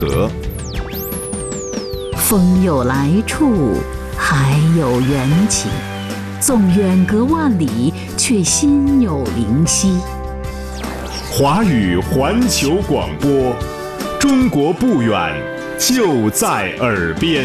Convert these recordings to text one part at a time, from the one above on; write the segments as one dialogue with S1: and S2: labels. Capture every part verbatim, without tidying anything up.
S1: 得。
S2: 风有来处，海有缘起，纵远隔万里，却心有灵犀。
S1: 华语环球广播，中国不远，就在耳边。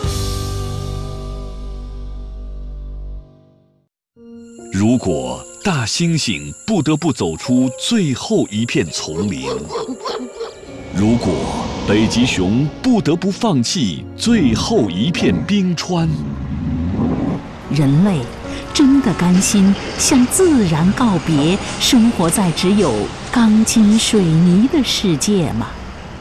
S3: 如果大猩猩不得不走出最后一片丛林，如果北极熊不得不放弃最后一片冰川，
S2: 人类真的甘心向自然告别，生活在只有钢筋水泥的世界吗？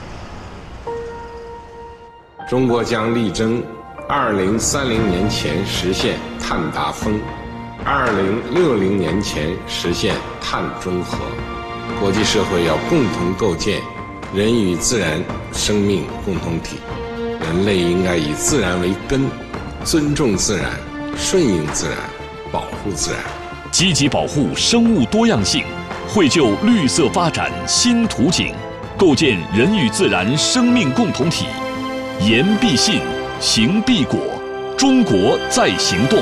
S4: 中国将力争二零三零年前实现碳达峰，二零六零年前实现碳中和。国际社会要共同构建人与自然生命共同体，人类应该以自然为根，尊重自然，顺应自然，保护自然，
S3: 积极保护生物多样性，绘就绿色发展新图景，构建人与自然生命共同体。言必信，行必果，中国在行动。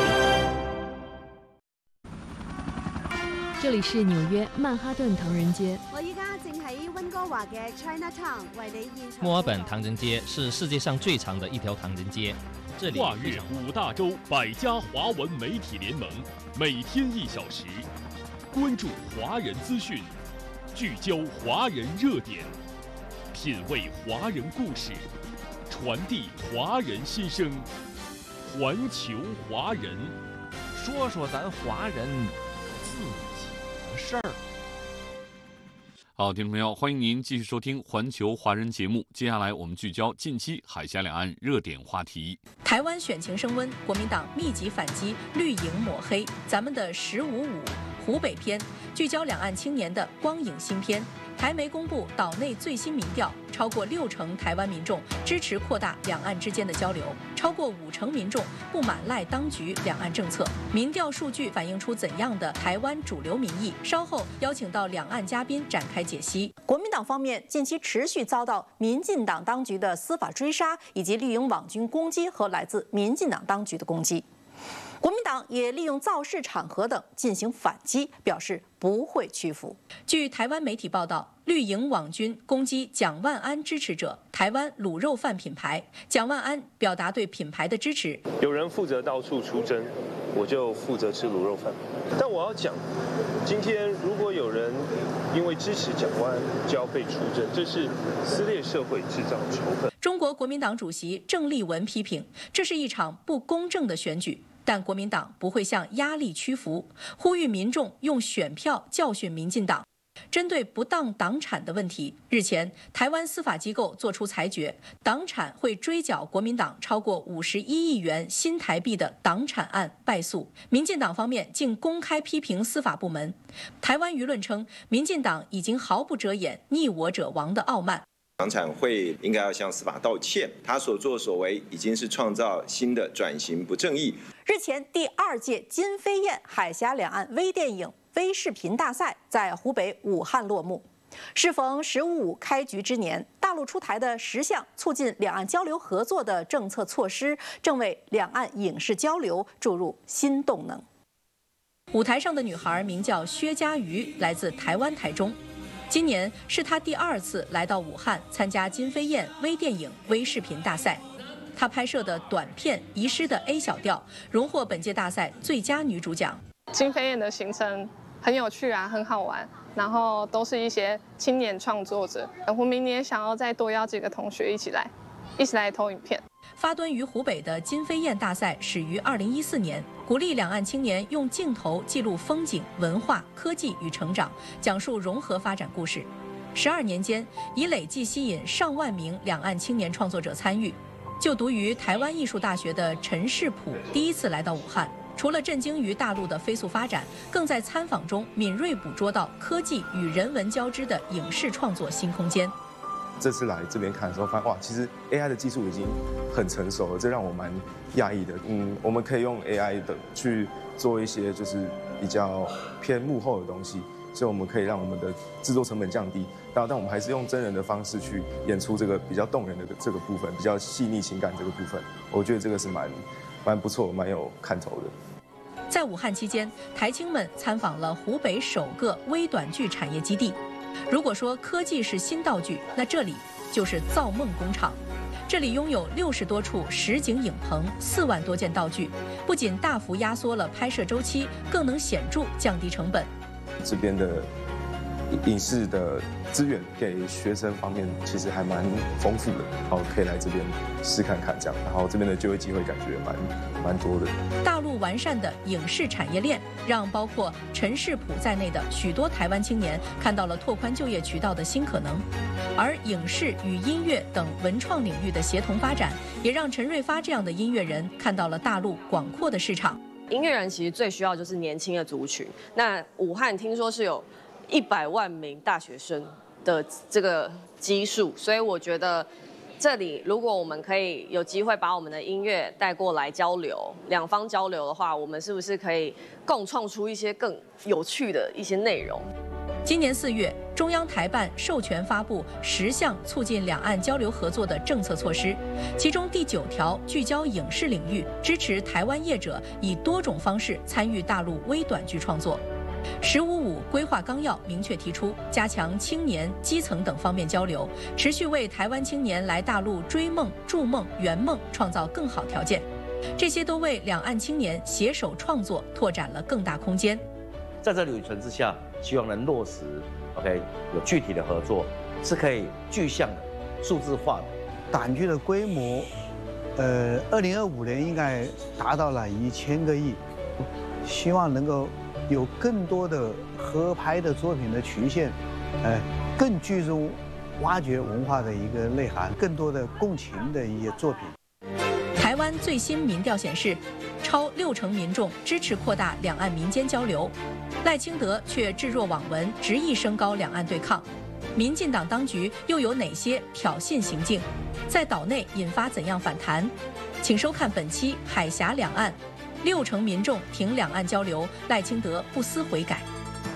S5: 这里是纽约曼哈顿唐人街。
S6: 我依家正喺温哥華嘅 Chinatown 為你現場。
S7: 墨爾本唐人街是世界上最長的一條唐人街，這裡
S3: 跨越五大洲百家華文媒體聯盟，每天一小時，關注華人資訊，聚焦華人熱點，品味華人故事，傳遞華人心聲，環球華人，
S8: 說說咱華人自己的事兒。
S9: 好，听众朋友，欢迎您继续收听环球华人节目。接下来我们聚焦近期海峡两岸热点话题。
S10: 台湾选情升温，国民党密集反击，绿营抹黑。咱们的十五五湖北篇聚焦两岸青年的光影新篇。台媒公布岛内最新民调，超过六成台湾民众支持扩大两岸之间的交流，超过五成民众不满赖当局两岸政策。民调数据反映出怎样的台湾主流民意？稍后邀请到两岸嘉宾展开解析。国民党方面近期持续遭到民进党当局的司法追杀，以及绿营网军攻击和来自民进党当局的攻击。国民党也利用造势场合等进行反击，表示不会屈服。据台湾媒体报道，绿营网军攻击蒋万安支持者台湾卤肉饭品牌，蒋万安表达对品牌的支持。
S11: 有人负责到处出征，我就负责吃卤肉饭。但我要讲，今天如果有人因为支持蒋万安就要被出征，这是撕裂社会，制造仇恨。中国国民党主席郑丽文批评，这是一场不公正的选举。但国民党不会向压力屈服，呼吁民众用选票教训民进党。针对不当党产的问题，日前台湾司法机构作出裁决，党产会追缴国民党超过五十一亿元新台币的党产案败诉。民进党方面竟公开批评司法部门，台湾舆论称，民进党已经毫不遮掩逆我者亡的傲慢。
S12: 党产会应该要向司法道歉，他所作所为已经是创造新的转型不正义。
S10: 日前，第二届金飞燕海峡两岸微电影微视频大赛在湖北武汉落幕。适逢“十五五”开局之年，大陆出台的十项促进两岸交流合作的政策措施，正为两岸影视交流注入新动能。舞台上的女孩名叫薛家瑜，来自台湾台中。今年是他第二次来到武汉参加金飞燕微电影微视频大赛，他拍摄的短片《遗失的 A 小调》荣获本届大赛最佳女主奖。
S13: 金飞燕的行程很有趣啊，很好玩，然后都是一些青年创作者。我明年想要再多邀几个同学一起来，一起来投影片。
S10: 发端于湖北的金飞燕大赛始于二零一四年，鼓励两岸青年用镜头记录风景、文化、科技与成长，讲述融合发展故事。十二年间，已累计吸引上万名两岸青年创作者参与。就读于台湾艺术大学的陈世普第一次来到武汉，除了震惊于大陆的飞速发展，更在参访中敏锐捕捉到科技与人文交织的影视创作新空间。
S14: 这次来这边看的时候，发现哇，其实 A I 的技术已经很成熟了，这让我蛮讶异的。嗯，我们可以用 A I 的去做一些就是比较偏幕后的东西， 所以我们可以让我们的制作成本降低，但但我们还是用真人的方式去演出这个比较动人的这个部分，比较细腻情感这个部分，我觉得这个是蛮蛮不错、蛮有看头的。
S10: 在武汉期间，台青们参访了湖北首个微短剧产业基地。如果说科技是新道具，那这里就是造梦工厂。这里拥有六十多处实景影棚，四万多件道具，不仅大幅压缩了拍摄周期，更能显著降低成本。
S14: 这边的影视的资源给学生方面其实还蛮丰富的，好，可以来这边试看看这样，然后这边的就业机会感觉蛮蛮多的。
S10: 大陆完善的影视产业链，让包括陈世普在内的许多台湾青年看到了拓宽就业渠道的新可能，而影视与音乐等文创领域的协同发展，也让陈瑞发这样的音乐人看到了大陆广阔的市场。
S15: 音乐人其实最需要就是年轻的族群。那武汉听说是有一百万名大学生的这个基数，所以我觉得这里如果我们可以有机会把我们的音乐带过来交流，两方交流的话，我们是不是可以共创出一些更有趣的一些内容？
S10: 今年四月，中央台办授权发布十项促进两岸交流合作的政策措施，其中第九条聚焦影视领域，支持台湾业者以多种方式参与大陆微短剧创作。十五五规划纲要明确提出，加强青年、基层等方面交流，持续为台湾青年来大陆追梦、筑梦、圆梦创造更好条件。这些都为两岸青年携手创作拓展了更大空间。
S16: 在这里层之下，希望能落实 ，OK， 有具体的合作，是可以具象的、数字化的。
S17: 短剧的规模，呃，二零二五年应该达到了一千个亿，希望能够有更多的合拍的作品的曲线，呃，更聚重挖掘文化的一个内涵，更多的共情的一些作品。
S10: 台湾最新民调显示，超六成民众支持扩大两岸民间交流，赖清德却置若罔闻，执意升高两岸对抗。民进党当局又有哪些挑衅行径？在岛内引发怎样反弹？请收看本期《海峡两岸》，六成民众挺两岸交流，赖清德不思悔改。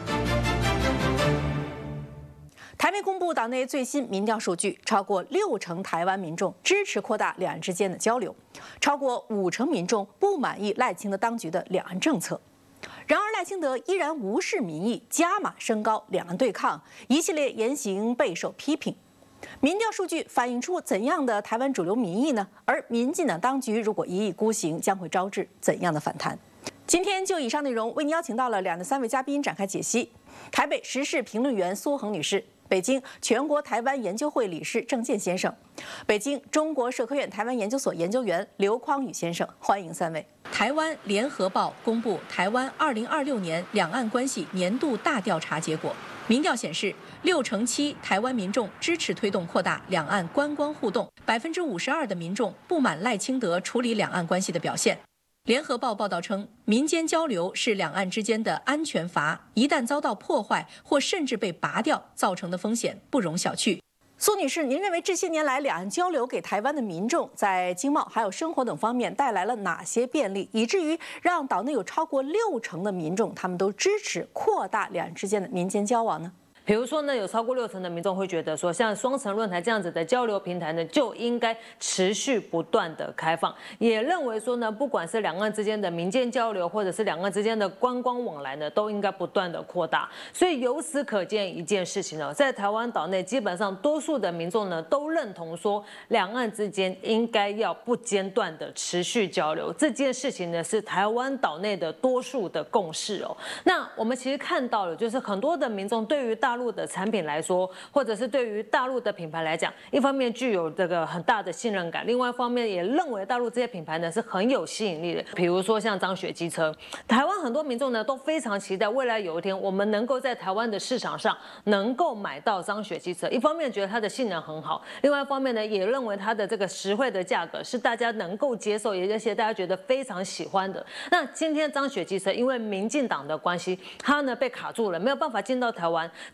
S10: 台媒公布岛内最新民调数据，超过六成台湾民众支持扩大两岸之间的交流，超过五成民众不满意赖清德当局的两岸政策。然而，赖清德依然无视民意，加码升高两岸对抗，一系列言行备受批评。民调数据反映出怎样的台湾主流民意呢？而民进党当局如果一意孤行，将会招致怎样的反弹？今天就以上内容为您邀请到了两的三位嘉宾展开解析：台北时事评论员苏恒女士。北京全国台湾研究会理事郑健先生，北京中国社科院台湾研究所研究员刘匡宇先生，欢迎三位。台湾联合报公布台湾二零二六年两岸关系年度大调查结果，民调显示，六成七台湾民众支持推动扩大两岸观光互动，百分之五十二的民众不满赖清德处理两岸关系的表现。联合报报道称，民间交流是两岸之间的安全阀，一旦遭到破坏或甚至被拔掉，造成的风险不容小觑。苏女士，您认为这些年来两岸交流给台湾的民众在经贸还有生活等方面带来了哪些便利，以至于让岛内有超过六成的民众他们都支持扩大两岸之间的民间交往呢？
S18: 比如说呢，有超过六成的民众会觉得说，像双城论坛这样子的交流平台呢，就应该持续不断的开放，也认为说呢，不管是两岸之间的民间交流，或者是两岸之间的观光往来呢，都应该不断的扩大。所以由此可见一件事情呢，在台湾岛内，基本上多数的民众呢都认同说，两岸之间应该要不间断的持续交流。这件事情呢，是台湾岛内的多数的共识哦。那我们其实看到了，就是很多的民众对于大陆大陆的产品来说，或者是对于大陆的品牌来讲，一方面具有这个很大的信任感，另外一方面也认为大陆这些品牌呢是很有吸引力的。比如说像张雪机车，台湾很多民众呢都非常期待未来有一天我们能够在台湾的市场上能够买到张雪机车。一方面觉得它的性能很好，另外一方面呢也认为它的这个实惠的价格是大家能够接受，也而且大家觉得非常喜欢的。那今天张雪机车因为民进党的关系，它呢被卡住了，没有办法进到台湾。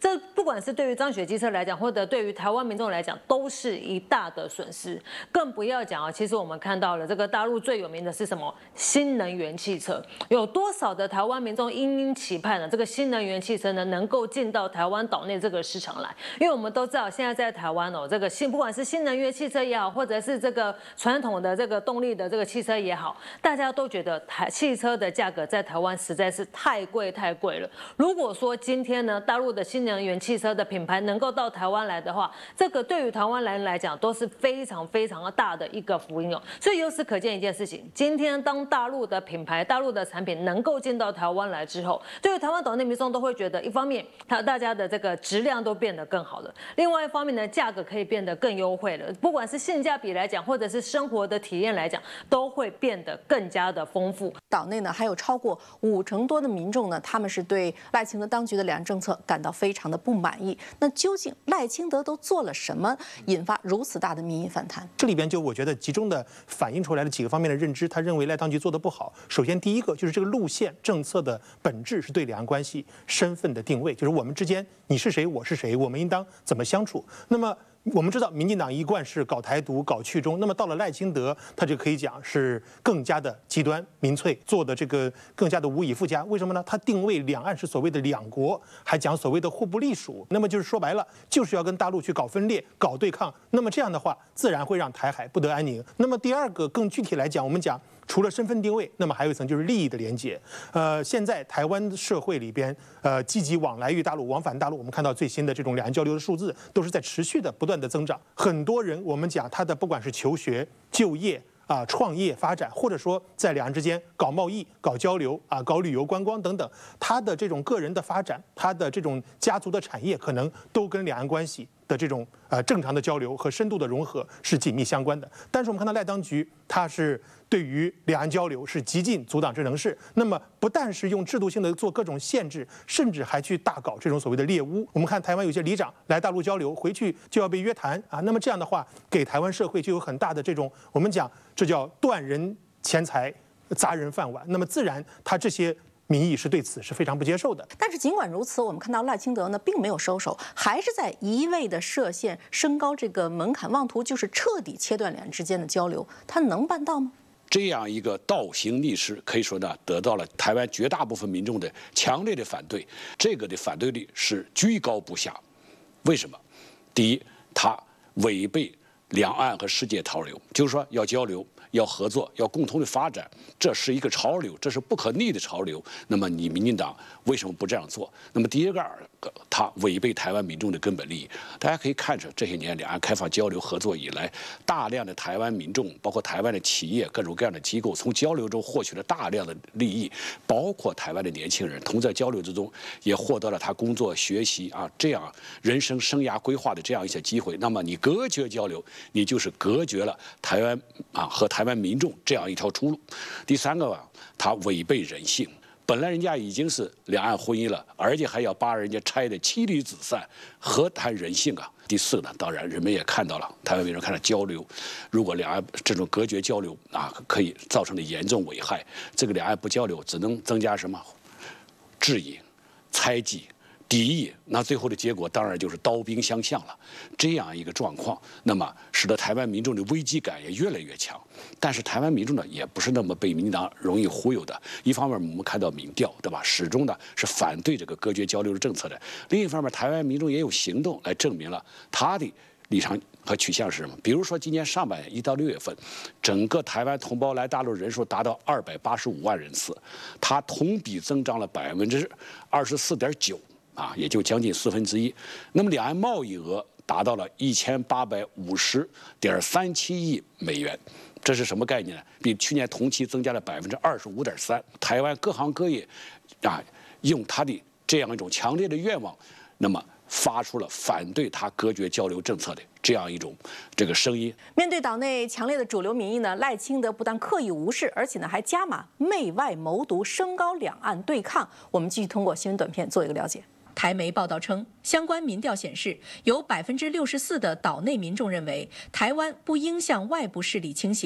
S18: 这不管是对于张雪机车来讲，或者对于台湾民众来讲，都是一大的损失。更不要讲啊，其实我们看到了这个大陆最有名的是什么？新能源汽车，有多少的台湾民众殷殷期盼呢？这个新能源汽车呢，能够进到台湾岛内这个市场来？因为我们都知道，现在在台湾哦，这个新不管是新能源汽车也好，或者是这个传统的这个动力的这个汽车也好，大家都觉得台汽车的价格在台湾实在是太贵太贵了。如果说今天呢，大陆的新能源汽车的品牌能够到台湾来的话，这个对于台湾人来讲都是非常非常大的一个福音哦。所以由此可见一件事情，今天当大陆的品牌、大陆的产品能够进到台湾来之后，对于台湾岛内民众都会觉得，一方面它大家的这个质量都变得更好了，另外一方面呢，价格可以变得更优惠了，不管是性价比来讲，或者是生活的体验来讲，都会变得更加的丰富。
S10: 岛内呢，还有超过五成多的民众呢，他们是对赖清德当局的两岸政策感到非常的不满意。那究竟赖清德都做了什么，引发如此大的民意反弹？
S19: 这里边就我觉得集中的反映出来了几个方面的认知，他认为赖当局做得不好。首先，第一个就是这个路线政策的本质是对两岸关系身份的定位，就是我们之间你是谁我是谁，我们应当怎么相处。那么我们知道，民进党一贯是搞台独、搞去中，那么到了赖清德，他就可以讲是更加的极端民粹，做的这个更加的无以复加。为什么呢？他定位两岸是所谓的两国，还讲所谓的互不隶属。那么就是说白了，就是要跟大陆去搞分裂、搞对抗。那么这样的话，自然会让台海不得安宁。那么第二个，更具体来讲，我们讲。除了身份定位，那么还有一层就是利益的连结。呃，现在台湾社会里边，呃，积极往来于大陆、往返大陆，我们看到最新的这种两岸交流的数字，都是在持续的、不断的增长。很多人，我们讲他的不管是求学、就业啊、创业发展，或者说在两岸之间搞贸易、搞交流啊、搞旅游观光等等，他的这种个人的发展，他的这种家族的产业，可能都跟两岸关系的这种呃正常的交流和深度的融合是紧密相关的。但是我们看到赖当局，他是对于两岸交流是极尽阻挡之能事。那么不但是用制度性的做各种限制，甚至还去大搞这种所谓的猎巫。我们看台湾有些里长来大陆交流，回去就要被约谈啊。那么这样的话，给台湾社会就有很大的这种我们讲这叫断人钱财、砸人饭碗。那么自然他这些。民意是对此是非常不接受的，
S10: 但是尽管如此，我们看到赖清德呢并没有收手，还是在一味的设限、升高这个门槛，妄图就是彻底切断两岸之间的交流，他能办到吗？
S20: 这样一个倒行逆施，可以说呢，得到了台湾绝大部分民众的强烈的反对，这个的反对率是居高不下。为什么？第一，它违背两岸和世界潮流，就是说要交流。要合作，要共同的发展，这是一个潮流，这是不可逆的潮流。那么你民进党为什么不这样做？那么第二个，它违背台湾民众的根本利益。大家可以看出，这些年两岸开放交流合作以来，大量的台湾民众，包括台湾的企业、各种各样的机构，从交流中获取了大量的利益，包括台湾的年轻人，同在交流之中也获得了他工作、学习啊这样人生生涯规划的这样一些机会。那么你隔绝交流，你就是隔绝了台湾啊和台湾。台湾民众这样一条出路。第三个吧，它违背人性。本来人家已经是两岸婚姻了，而且还要把人家拆得妻离子散，何谈人性啊？第四呢，当然人们也看到了，台湾民众看到交流，如果两岸这种隔绝交流啊，可以造成的严重危害。这个两岸不交流，只能增加什么质疑、猜忌。敌意，那最后的结果当然就是刀兵相向了。这样一个状况，那么使得台湾民众的危机感也越来越强。但是台湾民众呢，也不是那么被民进党容易忽悠的。一方面，我们看到民调，对吧，始终呢是反对这个隔绝交流的政策的；另一方面，台湾民众也有行动来证明了他的立场和取向是什么。比如说，今年上半年一到六月份，整个台湾同胞来大陆人数达到二百八十五万人次，它同比增长了百分之二十四点九。啊，也就将近四分之一。那么两岸贸易额达到了一千八百五十点三七亿美元，这是什么概念呢？比去年同期增加了百分之二十五点三。台湾各行各业啊，用他的这样一种强烈的愿望，那么发出了反对他隔绝交流政策的这样一种这个声音。
S10: 面对岛内强烈的主流民意呢，赖清德不但刻意无视，而且呢还加码媚外谋独，升高两岸对抗。我们继续通过新闻短片做一个了解。 台媒报道称，相关民调显示，有百分之六十四的岛内民众认为，台湾不应向外部势力倾斜。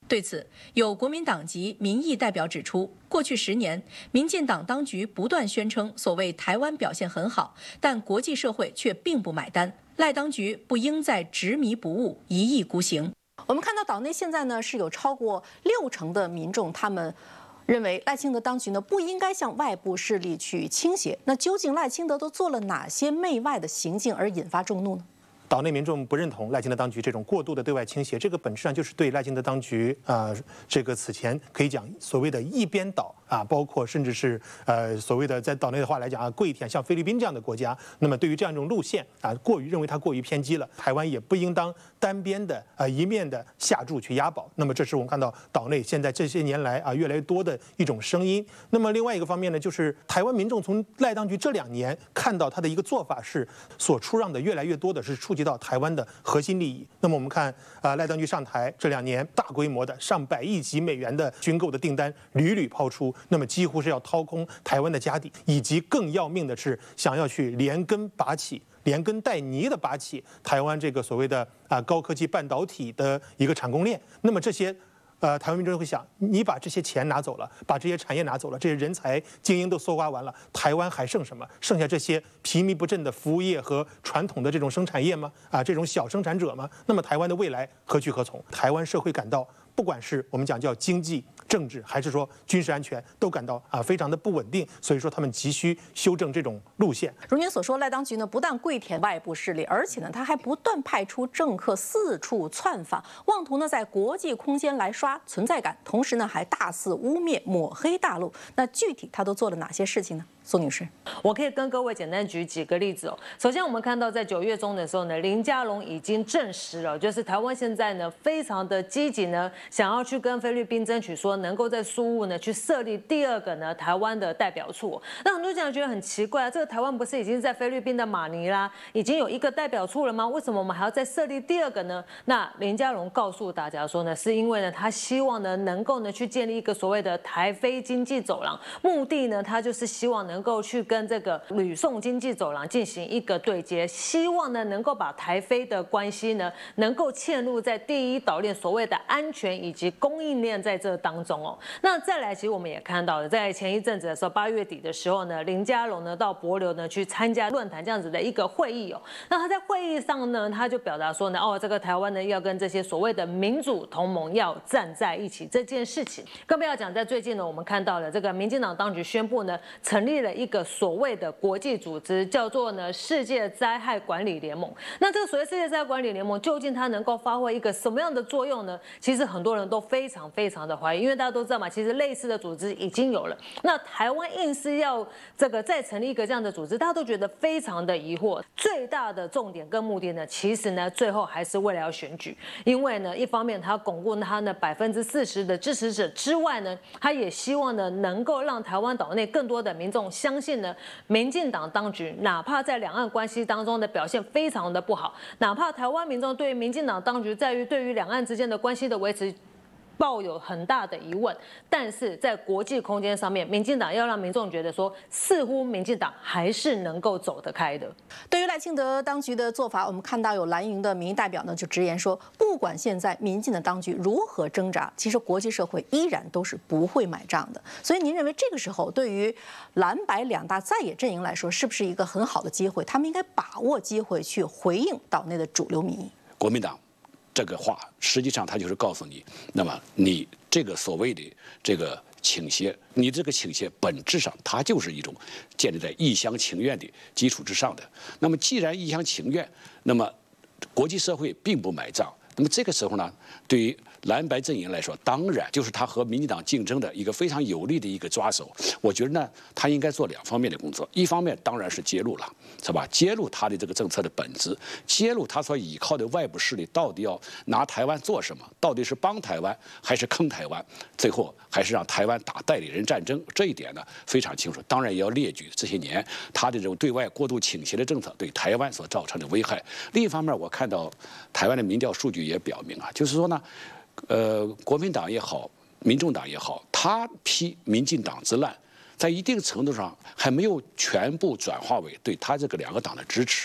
S10: 对此，有国民党籍民意代表指出，过去十年，民进党当局不断宣称所谓台湾表现很好，但国际社会却并不买单。赖当局不应再执迷不悟、一意孤行。
S21: 我们看到岛内现在呢是有超过六成的民众，他们认为赖清德当局呢不应该向外部势力去倾斜。那究竟赖清德都做了哪些媚外的行径而引发众怒呢？
S19: 岛内民众不认同赖清德当局这种过度的对外倾斜，这个本质上就是对赖清德当局啊、呃，这个此前可以讲所谓的一边倒啊，包括甚至是呃所谓的在岛内的话来讲啊，跪舔像菲律宾这样的国家，那么对于这样一种路线啊，过于认为它过于偏激了，台湾也不应当单边的啊、呃、一面的下注去押宝。那么这是我们看到岛内现在这些年来啊越来越多的一种声音。那么另外一个方面呢，就是台湾民众从赖当局这两年看到他的一个做法是所出让的越来越多的是触及到台湾的核心利益。那么我们看啊，赖当局上台这两年，大规模的上百亿级美元的军购的订单屡屡抛出，那么几乎是要掏空台湾的家底，以及更要命的是想要去连根拔起。连根带泥的拔起台湾这个所谓的啊高科技半导体的一个产供链。那么这些呃台湾民众会想，你把这些钱拿走了，把这些产业拿走了，这些人才精英都搜刮完了，台湾还剩什么？剩下这些疲靡不振的服务业和传统的这种生产业吗？啊，这种小生产者吗？那么台湾的未来何去何从？台湾社会感到，不管是我们讲叫经济、政治，还是说军事安全，都感到啊非常的不稳定，所以说他们急需修正这种路线。
S21: 如您所说，赖当局呢不但跪舔外部势力，而且呢他还不断派出政客四处窜访，妄图呢在国际空间来刷存在感，同时呢还大肆污蔑抹黑大陆。那具体他都做了哪些事情呢？宋女士，
S18: 我可以跟各位简单举几个例子哦。首先，我们看到在九月中的时候呢，林佳龙已经证实了，就是台湾现在呢非常的积极呢，想要去跟菲律宾争取说能够在苏务呢去设立第二个呢台湾的代表处。那很多家长觉得很奇怪啊，这个台湾不是已经在菲律宾的马尼拉已经有一个代表处了吗？为什么我们还要再设立第二个呢？那林佳龙告诉大家说呢，是因为呢他希望呢能够呢去建立一个所谓的台菲经济走廊，目的呢他就是希望呢。能够去跟这个吕宋经济走廊进行一个对接，希望呢能够把台菲的关系呢能够嵌入在第一岛链所谓的安全以及供应链在这当中哦。那再来，其实我们也看到了，在前一阵子的时候，八月底的时候呢，林佳龙呢到帛琉呢去参加论坛这样子的一个会议哦。那他在会议上呢，他就表达说呢，哦，这个台湾呢要跟这些所谓的民主同盟要站在一起这件事情，更不要讲在最近呢，我们看到了这个民进党当局宣布呢成立了一个所谓的国际组织，叫做呢世界灾害管理联盟。那这个所谓世界灾害管理联盟，究竟它能够发挥一个什么样的作用呢？其实很多人都非常非常的怀疑，因为大家都知道嘛，其实类似的组织已经有了。那台湾硬是要这个再成立一个这样的组织，大家都觉得非常的疑惑。最大的重点跟目的呢，其实呢最后还是为了要选举，因为呢一方面它巩固它呢百分之四十的支持者之外呢，它也希望呢能够让台湾岛内更多的民众相信呢，民进党当局哪怕在两岸关系当中的表现非常的不好，哪怕台湾民众对于民进党当局在于对于两岸之间的关系的维持抱有很大的疑问，但是在国际空间上面，民进党要让民众觉得说，似乎民进党还是能够走得开的。
S21: 对于赖清德当局的做法，我们看到有蓝营的民意代表呢就直言说，不管现在民进的当局如何挣扎，其实国际社会依然都是不会买账的。所以您认为这个时候对于蓝白两大在野阵营来说，是不是一个很好的机会？他们应该把握机会去回应岛内的主流民意。
S20: 国民党这个话，实际上他就是告诉你，那么你这个所谓的这个倾斜，你这个倾斜本质上它就是一种建立在一厢情愿的基础之上的。那么既然一厢情愿，那么国际社会并不买账。那么这个时候呢，对于蓝白阵营来说，当然就是他和民进党竞争的一个非常有力的一个抓手。我觉得呢，他应该做两方面的工作，一方面当然是揭露了，是吧？揭露他的这个政策的本质，揭露他所依靠的外部势力到底要拿台湾做什么，到底是帮台湾还是坑台湾，最后还是让台湾打代理人战争。这一点呢非常清楚。当然也要列举这些年他的这种对外过度倾斜的政策对台湾所造成的危害。另一方面，我看到台湾的民调数据也表明啊，就是说呢，呃，国民党也好，民众党也好，他批民进党之烂，在一定程度上还没有全部转化为对他这个两个党的支持。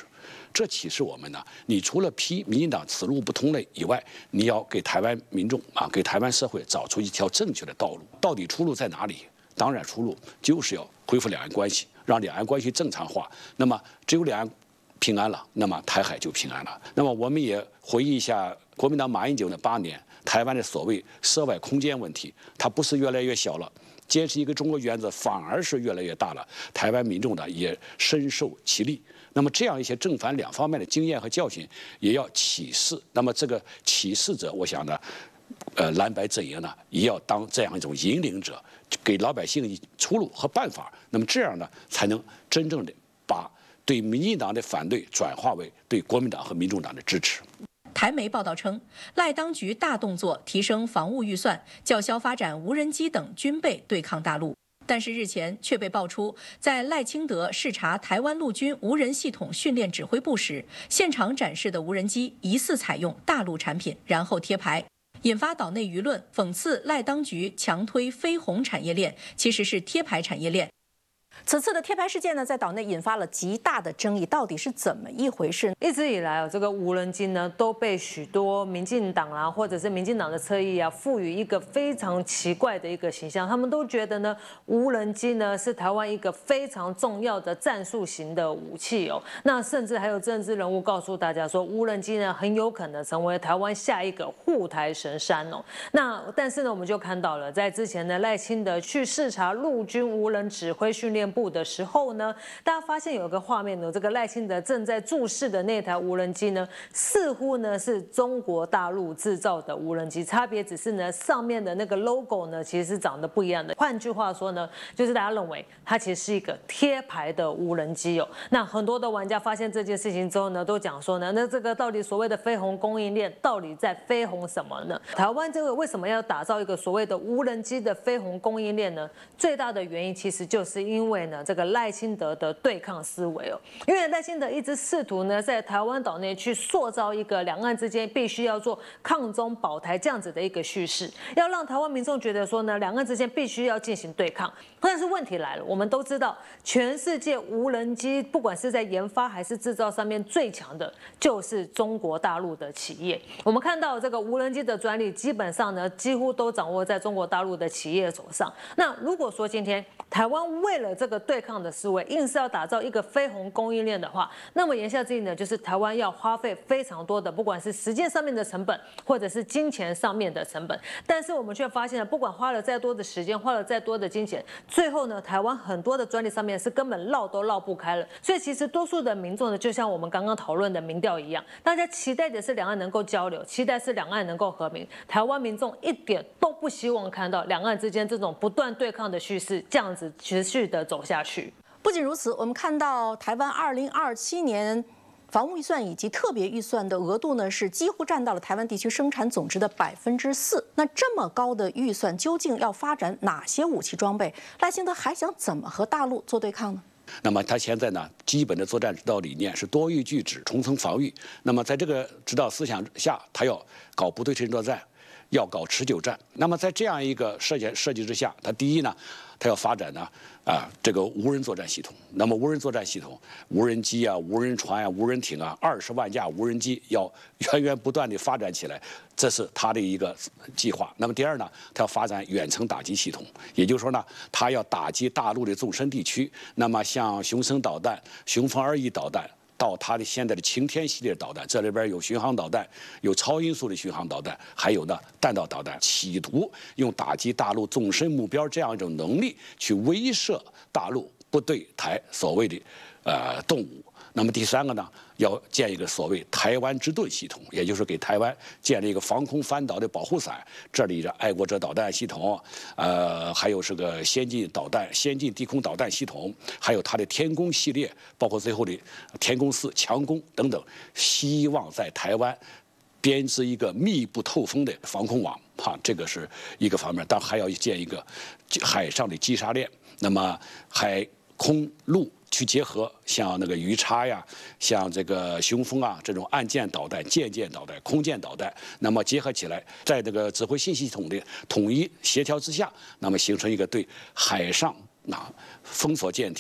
S20: 这启示我们呢，你除了批民进党此路不通的以外，你要给台湾民众啊，给台湾社会找出一条正确的道路。到底出路在哪里？当然，出路就是要恢复两岸关系，让两岸关系正常化。那么，只有两岸平安了，那么台海就平安了。那么，我们也回忆一下国民党马英九的八年，台湾的所谓涉外空间问题，它不是越来越小了。坚持一个中国原则，反而是越来越大了。台湾民众呢也深受其利。那么这样一些正反两方面的经验和教训，也要启示。那么这个启示者，我想呢，呃，蓝白阵营呢也要当这样一种引领者，给老百姓出路和办法。那么这样呢，才能真正的把对民进党的反对转化为对国民党和民众党的支持。
S10: 台媒报道称，赖当局大动作提升防务预算，叫嚣发展无人机等军备对抗大陆。但是日前却被爆出，在赖清德视察台湾陆军无人系统训练指挥部时，现场展示的无人机疑似采用大陆产品，然后贴牌，引发岛内舆论讽刺赖当局强推非红产业链，其实是贴牌产业链。
S21: 此次的贴牌事件呢，在岛内引发了极大的争议，到底是怎么一回事？
S18: 一直以来啊，这个无人机呢，都被许多民进党啊，或者是民进党的侧翼啊，赋予一个非常奇怪的一个形象。他们都觉得呢，无人机呢是台湾一个非常重要的战术型的武器哦。那甚至还有政治人物告诉大家说，无人机呢很有可能成为台湾下一个护台神山哦。那但是呢，我们就看到了，在之前呢，赖清德去视察陆军无人指挥训练部的时候呢，大家发现有一个画面呢，这个赖清德正在注视的那台无人机呢，似乎呢是中国大陆制造的无人机，差别只是呢上面的那个 logo 呢其实是长得不一样的。换句话说呢，就是大家认为它其实是一个贴牌的无人机哦。那很多的玩家发现这件事情之后呢，都讲说呢，那这个到底所谓的飞鸿供应链到底在飞鸿什么呢？台湾这个为什么要打造一个所谓的无人机的飞鸿供应链呢？最大的原因其实就是因为呢这个赖清德的对抗思维哦，因为赖清德一直试图呢在台湾岛内去塑造一个两岸之间必须要做抗中保台这样子的一个叙事，要让台湾民众觉得说呢两岸之间必须要进行对抗。但是问题来了，我们都知道全世界无人机不管是在研发还是制造上面最强的就是中国大陆的企业。我们看到这个无人机的专利基本上呢几乎都掌握在中国大陆的企业手上。那如果说今天台湾为了这个对抗的思维，硬是要打造一个飞鸿供应链的话，那么言下之意呢，就是台湾要花费非常多的，不管是时间上面的成本，或者是金钱上面的成本。但是我们却发现了，不管花了再多的时间，花了再多的金钱，最后呢，台湾很多的专利上面是根本绕都绕不开了。所以其实多数的民众呢，就像我们刚刚讨论的民调一样，大家期待的是两岸能够交流，期待是两岸能够和平。台湾民众一点都不希望看到两岸之间这种不断对抗的叙事这样子持续的走下去。
S21: 不仅如此，我们看到台湾二零二七年防务预算以及特别预算的额度呢，是几乎占到了台湾地区生产总值的百分之四。那这么高的预算，究竟要发展哪些武器装备？赖清德还想怎么和大陆做对抗呢？
S20: 那么他现在呢，基本的作战指导理念是多域拒止、重层防御。那么在这个指导思想下，他要搞部队阵作战，要搞持久战。那么在这样一个设计设计之下，他第一呢，他要发展呢啊这个无人作战系统。那么无人作战系统，无人机啊、无人船啊、无人艇啊，二十万架无人机要源源不断地发展起来，这是他的一个计划。那么第二呢，他要发展远程打击系统，也就是说呢，他要打击大陆的纵深地区。那么像雄升导弹、雄风二 E 导弹，到它的现在的晴天系列导弹，这里边有巡航导弹，有超音速的巡航导弹，还有呢弹道导弹，企图用打击大陆纵深目标这样一种能力去威慑大陆不对台所谓的呃动武。那么第三个呢，要建一个所谓台湾之盾系统，也就是给台湾建立一个防空反导的保护伞，这里的爱国者导弹系统，呃，还有是个先进导弹、先进低空导弹系统，还有它的天宫系列，包括最后的天宫四、强攻等等，希望在台湾编织一个密不透风的防空网，哈，这个是一个方面，但还要建一个海上的击杀链，那么海空陆去结合，像那个鱼叉呀，像这个雄风啊这种岸舰导弹、舰舰导弹、空舰导弹，那么结合起来，在这个指挥信息系统的统一协调之下，那么形成一个对海上啊封锁舰艇、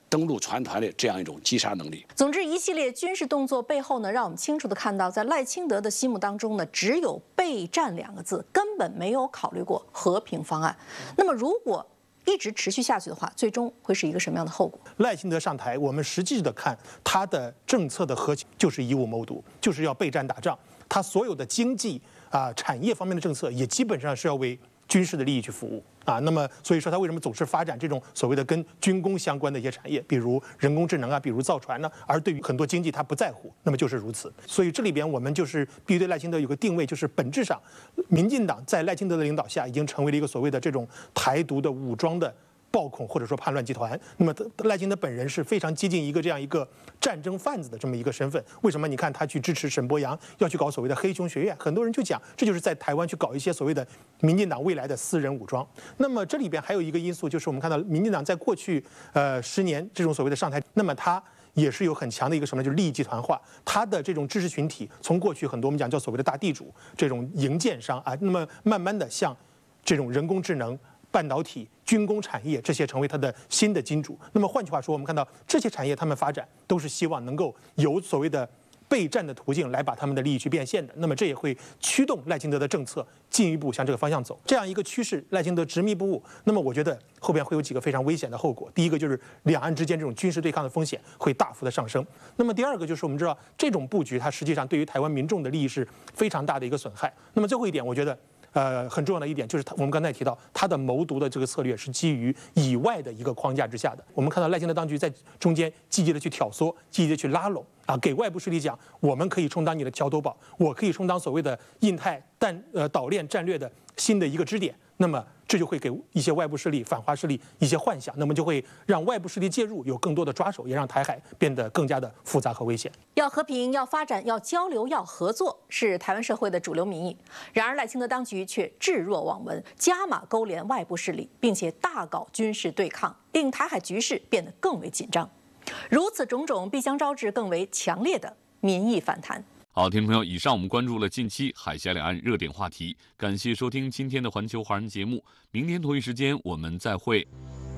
S20: 登陆船团的这样一种击杀能力。
S21: 总之，一系列军事动作背后呢，让我们清楚地看到，在赖清德的心目当中呢，只有备战两个字，根本没有考虑过和平方案。那么，如果一直持续下去的话，最终会是一个什么样的后果？
S19: 赖清德上台，我们实际的看他的政策的核心就是以武谋独，就是要备战打仗。他所有的经济啊、产业方面的政策，也基本上是要为军事的利益去服务啊。那么，所以说他为什么总是发展这种所谓的跟军工相关的一些产业，比如人工智能啊，比如造船呢？而对于很多经济他不在乎，那么就是如此。所以这里边我们就是必须对赖清德有个定位，就是本质上，民进党在赖清德的领导下，已经成为了一个所谓的这种台独的武装的暴恐或者说叛乱集团。那么赖清德本人是非常接近一个这样一个战争贩子的这么一个身份。为什么？你看他去支持沈伯洋，要去搞所谓的黑熊学院，很多人就讲这就是在台湾去搞一些所谓的民进党未来的私人武装。那么这里边还有一个因素，就是我们看到民进党在过去呃十年这种所谓的上台，那么他也是有很强的一个什么，就是利益集团化。他的这种知识群体，从过去很多我们讲叫所谓的大地主这种营建商啊，那么慢慢的向这种人工智能、半导体、军工产业这些成为它的新的金主。那么换句话说，我们看到这些产业他们发展都是希望能够有所谓的备战的途径来把他们的利益去变现的。那么这也会驱动赖清德的政策进一步向这个方向走。这样一个趋势，赖清德执迷不悟。那么我觉得后边会有几个非常危险的后果。第一个就是两岸之间这种军事对抗的风险会大幅的上升。那么第二个就是我们知道这种布局它实际上对于台湾民众的利益是非常大的一个损害。那么最后一点，我觉得。呃，很重要的一点就是他，我们刚才提到他的谋独的这个策略是基于以外的一个框架之下的。我们看到赖清德当局在中间积极的去挑唆，积极的去拉拢啊，给外部势力讲，我们可以充当你的桥头堡，我可以充当所谓的印太战呃岛链战略的新的一个支点。那么这就会给一些外部势力、反华势力一些幻想，那么就会让外部势力介入，有更多的抓手，也让台海变得更加的复杂和危险。
S21: 要和平，要发展，要交流，要合作，是台湾社会的主流民意。然而，赖清德当局却置若罔闻，加码勾连外部势力，并且大搞军事对抗，令台海局势变得更为紧张。如此种种，必将招致更为强烈的民意反弹。
S9: 好，听众朋友，以上我们关注了近期海峡两岸热点话题，感谢收听今天的环球华人节目，明天同一时间我们再会。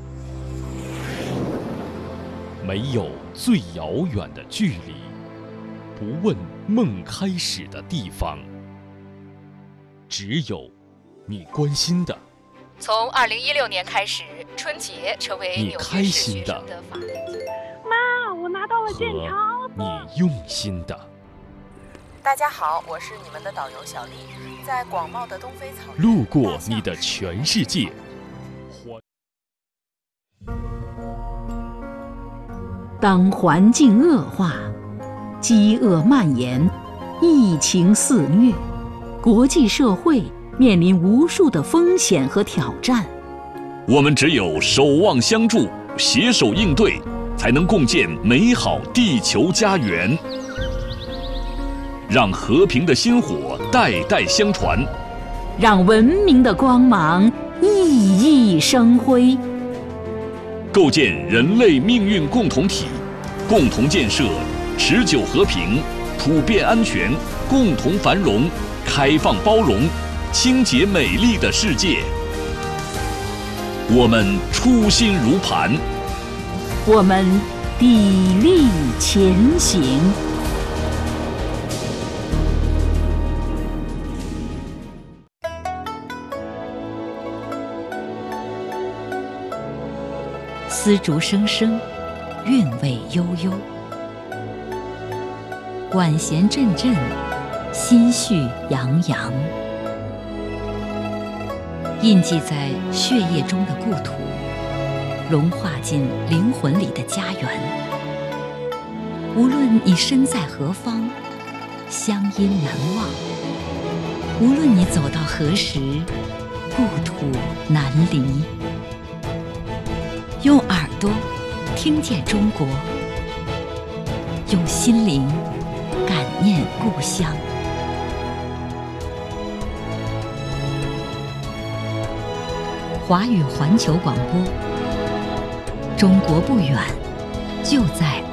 S3: 没有最遥远的距离，不问梦开始的地方，只有你关心的。
S1: 从二零一六年开始，春节成为
S3: 你
S1: 纽
S3: 开
S1: 约市
S3: 心的
S1: 学生的法定节日。
S22: 妈，我拿到了健
S3: 和
S22: 康
S3: 你用心的。
S1: 大家好，我是你们的导游小丽，在广袤的东非草原，
S3: 路过你的全世界。
S2: 当环境恶化、饥饿蔓延、疫情肆虐，国际社会面临无数的风险和挑战。
S3: 我们只有守望相助，携手应对，才能共建美好地球家园。让和平的薪火代代相传，
S2: 让文明的光芒熠熠生辉，
S3: 构建人类命运共同体，共同建设持久和平、普遍安全、共同繁荣、开放包容、清洁美丽的世界。我们初心如磐，
S2: 我们砥砺前行。丝竹声声，韵味悠悠，管弦阵阵，心绪洋洋。印记在血液中的故土，融化进灵魂里的家园。无论你身在何方，乡音难忘；无论你走到何时，故土难离。用耳朵听见中国，用心灵感念故乡。华语环球广播，中国不远，就在